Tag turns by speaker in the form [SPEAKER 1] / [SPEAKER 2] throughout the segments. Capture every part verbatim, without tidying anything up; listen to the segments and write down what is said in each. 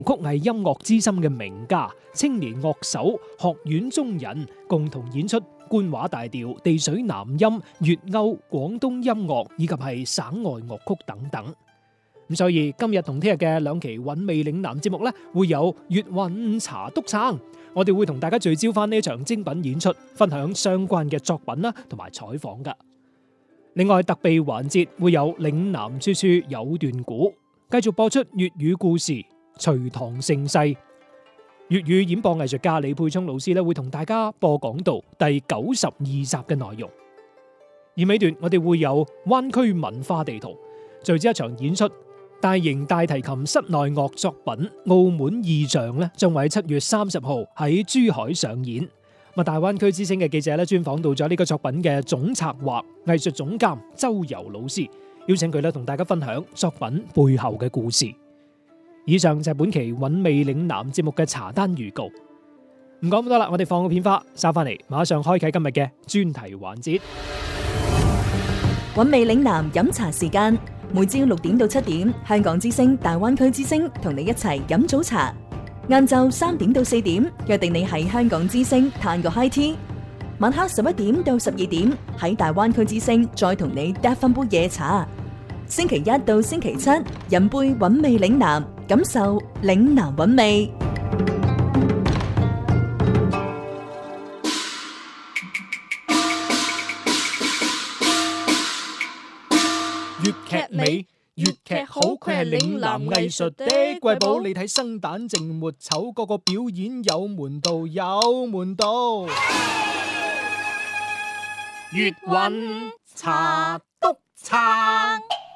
[SPEAKER 1] 曲藝音樂資深嘅名家、青年樂手、學院中人共同演出官話大調、地水南音、粵謳、廣東音樂以及係省外樂曲等等。咁所以今日同聽日嘅兩期韻味嶺南節目咧，會有粵韻茶篤撐，我哋會同大家聚焦翻呢場精品演出，分享相關嘅作品啦，同埋採訪噶。另外特備環節會有嶺南處處有段古，繼續播出粵語故事《隋唐盛世》。粵語演播藝術家李沛聰老師咧，會同大家播講到第九十二集嘅內容。而尾段我哋會有灣區文化地圖，隨之一場演出大型大提琴室內樂作品《澳門意象》咧，將會喺七月三十號喺珠海上演。咁大灣區之聲嘅記者咧，專訪到咗呢個作品嘅總策劃、藝術總監周游老師，邀請佢咧同大家分享作品背後嘅故事。以上就係本期韻味嶺南節目嘅茶單預告。唔講咁多啦，我哋放個片花，收翻嚟，馬上開啟今日嘅專題環節。
[SPEAKER 2] 韻味嶺南飲茶時間，每朝六點到七點，香港之聲、大灣區之聲同你一齊飲早茶。晏晝三點到四點，約定你喺香港之聲嘆個 high tea。晚黑十一點到十二點，喺大灣區之聲再同你嗒翻杯夜茶。星期一到星期七，飲杯韻味嶺南，感受嶺南韻味。
[SPEAKER 1] 粵劇美，粵劇好，佢係嶺南藝術的瑰寶。你睇生旦淨末丑，個個表演有門道，有門道。粵韻茶篤撐。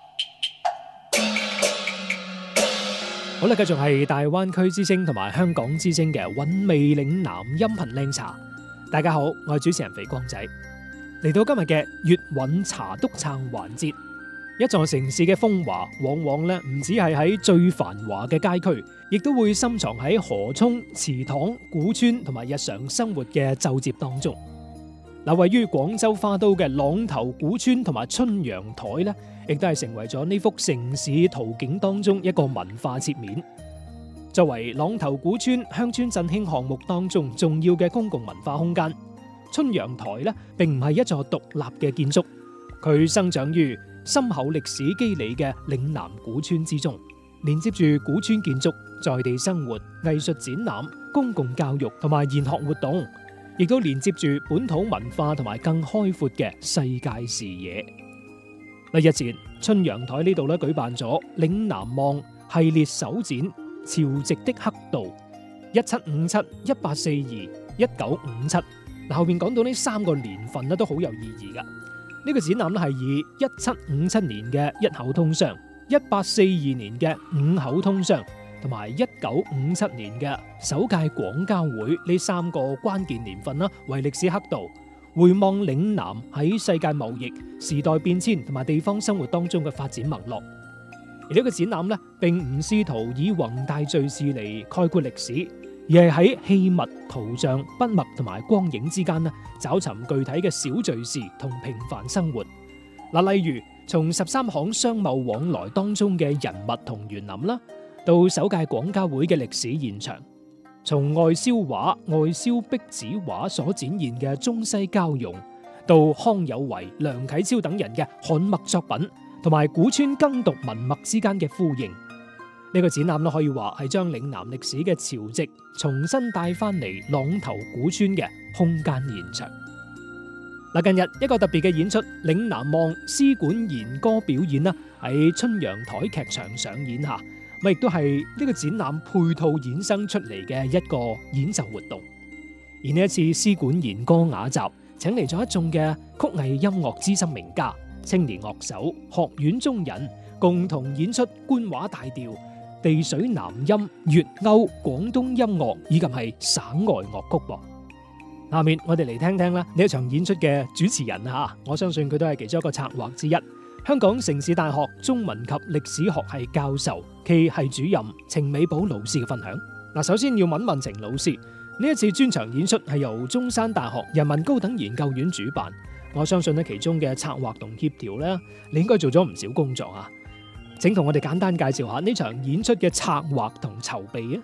[SPEAKER 1] 好啦，繼續係大灣區之聲同埋香港之聲嘅韻味嶺南音頻靚茶。大家好，我係主持人肥光仔。嚟到今日嘅粵韻茶篤撐環節。一座城市嘅風華，往往咧唔止係喺最繁華嘅街區，亦都會深藏喺河涌、祠堂、古村同埋日常生活嘅皺摺當中。嗱，位於廣州花都嘅朗頭古村同埋春陽台咧，亦都係成為咗呢幅城市圖景當中一個文化切面。作為朗頭古村鄉村振興項目當中重要嘅公共文化空間，春陽台咧並唔係一座獨立嘅建築，佢生長於深厚歷史肌理嘅嶺南古村之中，連接住古村建築、在地生活、藝術展覽、公共教育同埋研學活動，亦都連接住本土文化同埋更開闊嘅世界視野。嗱，日前春陽台呢度咧舉辦咗嶺南望系列首展《潮汐的黑道》，一七五七、一八四二、一九五七。嗱，後面講到呢三個年份咧都好有意義噶。呢個展覽咧係以一七五七年嘅一口通商、一八四二年嘅五口通商同埋一九五七年嘅首屆廣交會呢三個關鍵年份啦，為歷史刻度，回望嶺南喺世界貿易、時代變遷同埋地方生活當中嘅發展脈絡。而呢個展覽咧，並唔試圖以宏大敘事嚟概括歷史，而係喺器物、圖像、筆墨同埋光影之間呢，找尋具體嘅小敘事同平凡生活。嗱，例如從十三行商貿往來當中嘅人物同園林啦，到首屆廣交會嘅歷史現場，從外銷畫、外銷壁紙畫所展現嘅中西交融，到康有為、梁啟超等人嘅漢墨作品，同埋古村耕讀文墨之間嘅呼應。呢個展覽咧可以話係將嶺南歷史嘅潮汐重新帶翻嚟朗頭古村嘅空間現場。嗱，近日一個特別嘅演出《嶺南望詩館弦歌》表演啦，喺春陽台劇場上演下，咁亦都係呢個展覽配套衍生出嚟嘅一個演奏活動。而呢一次詩館弦歌雅集，請嚟咗一眾嘅曲藝音樂資深名家、青年樂手、學院中人，共同演出官話大調、地水南音、粵謳、廣東音樂以及係省外樂曲噃。下面我哋嚟聽聽啦，呢一場演出嘅主持人啊，我相信佢都係其中一個策劃之一，香港城市大學中文及歷史學系教授暨系主任程美寶老師嘅分享。嗱，首先要問問程老師，呢一次專場演出係由中山大學人文高等研究院主辦，我相信咧其中嘅策劃同協調咧，你應該做咗唔少工作啊。 請同我哋簡單介紹下呢場演出嘅策劃同籌備啊。